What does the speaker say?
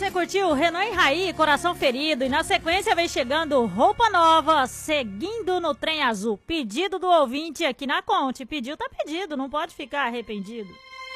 você curtiu Renan e Raí, Coração Ferido. E na sequência vem chegando Roupa Nova, Seguindo no Trem Azul. Pedido do ouvinte aqui na Conte. Pediu, tá pedido, não pode ficar arrependido.